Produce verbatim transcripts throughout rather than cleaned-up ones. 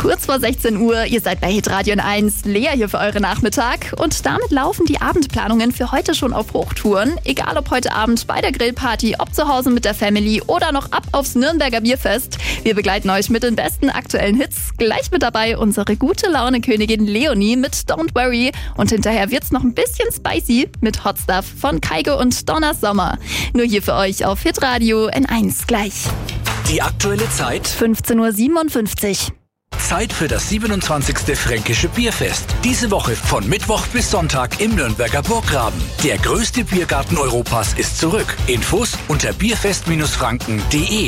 Kurz vor sechzehn Uhr, ihr seid bei Hitradio N eins, Lea hier für euren Nachmittag. Und damit laufen die Abendplanungen für heute schon auf Hochtouren. Egal ob heute Abend bei der Grillparty, ob zu Hause mit der Family oder noch ab aufs Nürnberger Bierfest. Wir begleiten euch mit den besten aktuellen Hits. Gleich mit dabei unsere gute Laune-Königin Leonie mit Don't Worry. Und hinterher wird's noch ein bisschen spicy mit Hot Stuff von Kygo und Donna Sommer. Nur hier für euch auf Hitradio N eins gleich. Die aktuelle Zeit? fünfzehn Uhr siebenundfünfzig. Zeit für das siebenundzwanzigste Fränkische Bierfest. Diese Woche von Mittwoch bis Sonntag im Nürnberger Burggraben. Der größte Biergarten Europas ist zurück. Infos unter bierfest franken punkt de.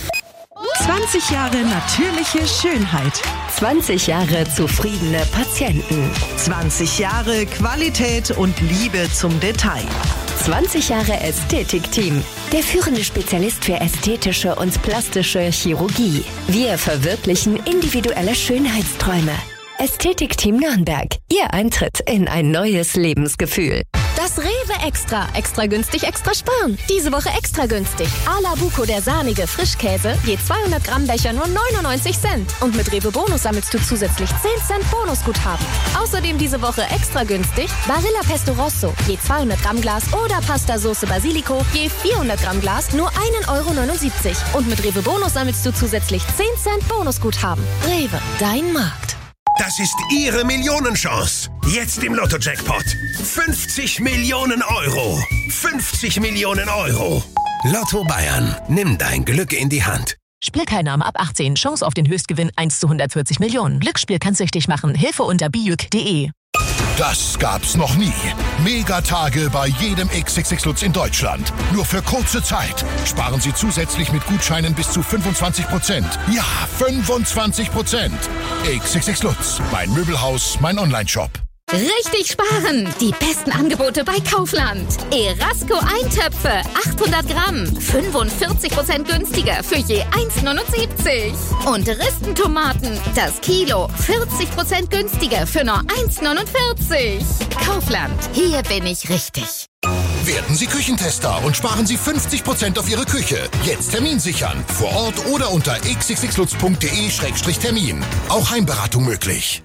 zwanzig Jahre natürliche Schönheit. zwanzig Jahre zufriedene Patienten. zwanzig Jahre Qualität und Liebe zum Detail. zwanzig Jahre Ästhetikteam. Der führende Spezialist für ästhetische und plastische Chirurgie. Wir verwirklichen individuelle Schönheitsträume. Ästhetikteam Nürnberg. Ihr Eintritt in ein neues Lebensgefühl. Das Rewe Extra. Extra günstig, extra sparen. Diese Woche extra günstig. Ala Buco, der sahnige Frischkäse. Je zweihundert Gramm Becher nur neunundneunzig Cent. Und mit Rewe Bonus sammelst du zusätzlich zehn Cent Bonusguthaben. Außerdem diese Woche extra günstig. Barilla Pesto Rosso. Je zweihundert Gramm Glas oder Pasta Soße Basilico. Je vierhundert Gramm Glas nur ein Euro neunundsiebzig. Und mit Rewe Bonus sammelst du zusätzlich zehn Cent Bonusguthaben. Rewe, dein Markt. Das ist Ihre Millionenchance. Jetzt im Lotto-Jackpot. fünfzig Millionen Euro. fünfzig Millionen Euro. Lotto Bayern. Nimm dein Glück in die Hand. Spielteilnahme ab achtzehn. Chance auf den Höchstgewinn eins zu hundertvierzig Millionen. Glücksspiel kann süchtig machen. Hilfe unter bijuk punkt de. Das gab's noch nie. Megatage bei jedem X X X Lutz in Deutschland. Nur für kurze Zeit. Sparen Sie zusätzlich mit Gutscheinen bis zu fünfundzwanzig Prozent. Ja, fünfundzwanzig Prozent. X X X Lutz. Mein Möbelhaus, mein Online-Shop. Richtig sparen! Die besten Angebote bei Kaufland. Erasco Eintöpfe, achthundert Gramm, fünfundvierzig Prozent günstiger für je eins neunundsiebzig. Und Ristentomaten, das Kilo, vierzig Prozent günstiger für nur eins neunundvierzig. Kaufland, hier bin ich richtig. Werden Sie Küchentester und sparen Sie fünfzig Prozent auf Ihre Küche. Jetzt Termin sichern. Vor Ort oder unter x x x lutz punkt de Schrägstrich Termin. Auch Heimberatung möglich.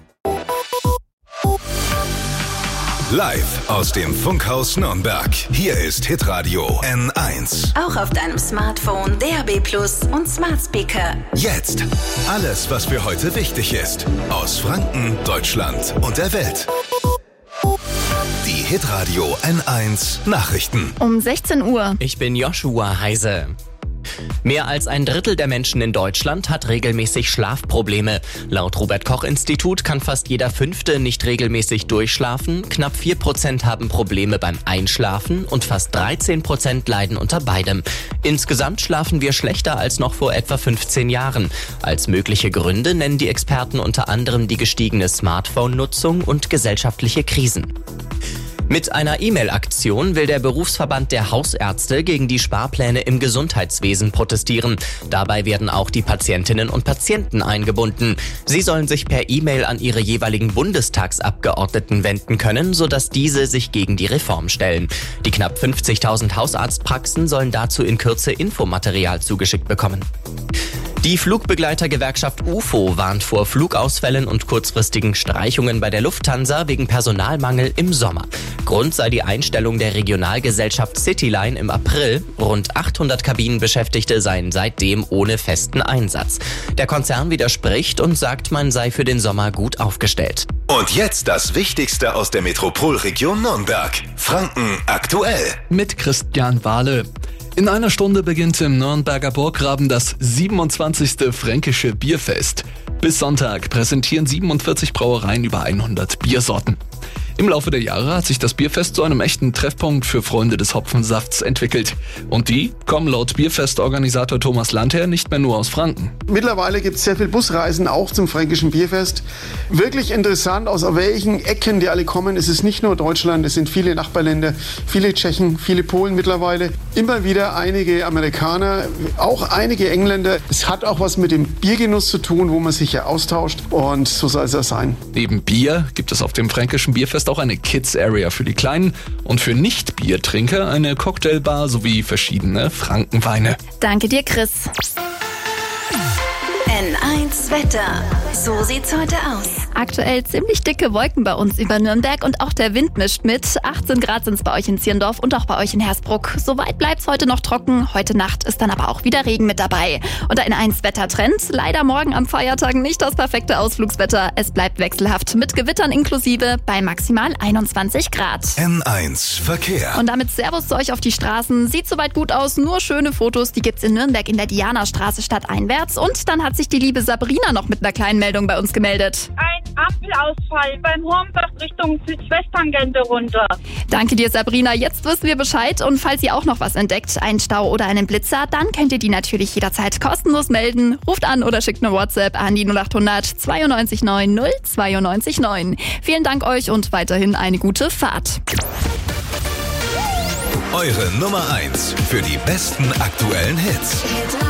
Live aus dem Funkhaus Nürnberg. Hier ist Hitradio N eins. Auch auf deinem Smartphone, D A B Plus und Smart Speaker. Jetzt alles, was für heute wichtig ist. Aus Franken, Deutschland und der Welt. Die Hitradio N eins Nachrichten. Um sechzehn Uhr. Ich bin Joshua Heise. Mehr als ein Drittel der Menschen in Deutschland hat regelmäßig Schlafprobleme. Laut Robert-Koch-Institut kann fast jeder Fünfte nicht regelmäßig durchschlafen, knapp vier Prozent haben Probleme beim Einschlafen und fast dreizehn Prozent leiden unter beidem. Insgesamt schlafen wir schlechter als noch vor etwa fünfzehn Jahren. Als mögliche Gründe nennen die Experten unter anderem die gestiegene Smartphone-Nutzung und gesellschaftliche Krisen. Mit einer E-Mail-Aktion will der Berufsverband der Hausärzte gegen die Sparpläne im Gesundheitswesen protestieren. Dabei werden auch die Patientinnen und Patienten eingebunden. Sie sollen sich per E-Mail an ihre jeweiligen Bundestagsabgeordneten wenden können, sodass diese sich gegen die Reform stellen. Die knapp fünfzigtausend Hausarztpraxen sollen dazu in Kürze Infomaterial zugeschickt bekommen. Die Flugbegleitergewerkschaft U F O warnt vor Flugausfällen und kurzfristigen Streichungen bei der Lufthansa wegen Personalmangel im Sommer. Grund sei die Einstellung der Regionalgesellschaft Cityline im April. Rund achthundert Kabinenbeschäftigte seien seitdem ohne festen Einsatz. Der Konzern widerspricht und sagt, man sei für den Sommer gut aufgestellt. Und jetzt das Wichtigste aus der Metropolregion Nürnberg. Franken aktuell. Mit Christian Wahle. In einer Stunde beginnt im Nürnberger Burggraben das siebenundzwanzigste Fränkische Bierfest. Bis Sonntag präsentieren siebenundvierzig Brauereien über hundert Biersorten. Im Laufe der Jahre hat sich das Bierfest zu einem echten Treffpunkt für Freunde des Hopfensafts entwickelt. Und die kommen laut Bierfestorganisator Thomas Landherr nicht mehr nur aus Franken. Mittlerweile gibt es sehr viel Busreisen auch zum Fränkischen Bierfest. Wirklich interessant, aus welchen Ecken die alle kommen. Es ist nicht nur Deutschland, es sind viele Nachbarländer, viele Tschechen, viele Polen mittlerweile. Immer wieder einige Amerikaner, auch einige Engländer. Es hat auch was mit dem Biergenuss zu tun, wo man sich ja austauscht. Und so soll es ja sein. Neben Bier gibt es auf dem Fränkischen Bierfest auch eine Kids-Area für die Kleinen und für Nicht-Biertrinker eine Cocktailbar sowie verschiedene Frankenweine. Danke dir, Chris. N eins eins Wetter. So sieht's heute aus. Aktuell ziemlich dicke Wolken bei uns über Nürnberg und auch der Wind mischt mit. achtzehn Grad sind es bei euch in Zierndorf und auch bei euch in Hersbruck. Soweit bleibt es heute noch trocken. Heute Nacht ist dann aber auch wieder Regen mit dabei. Und ein eins Wettertrend. Leider morgen am Feiertag nicht das perfekte Ausflugswetter. Es bleibt wechselhaft mit Gewittern inklusive bei maximal einundzwanzig Grad. N eins Verkehr. Und damit Servus zu euch auf die Straßen. Sieht soweit gut aus. Nur schöne Fotos. Die gibt's in Nürnberg in der Dianastraße stadteinwärts. Und dann hat sich die liebe Sabrina noch mit einer kleinen Meldung bei uns gemeldet. Ein Ampelausfall beim Hornbach Richtung Südwesttangente runter. Danke dir, Sabrina. Jetzt wissen wir Bescheid. Und falls ihr auch noch was entdeckt, einen Stau oder einen Blitzer, dann könnt ihr die natürlich jederzeit kostenlos melden. Ruft an oder schickt eine WhatsApp an die null acht hundert zweiundneunzig neun null zweiundneunzig neun. Vielen Dank euch und weiterhin eine gute Fahrt. Eure Nummer eins für die besten aktuellen Hits.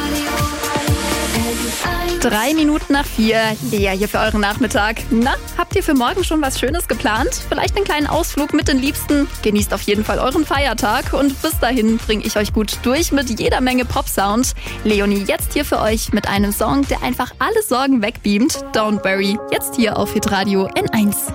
Drei Minuten nach vier. Lea hier für euren Nachmittag. Na, habt ihr für morgen schon was Schönes geplant? Vielleicht einen kleinen Ausflug mit den Liebsten? Genießt auf jeden Fall euren Feiertag. Und bis dahin bringe ich euch gut durch mit jeder Menge Pop-Sound. Leonie jetzt hier für euch mit einem Song, der einfach alle Sorgen wegbeamt. Don't Worry. Jetzt hier auf Hitradio N eins.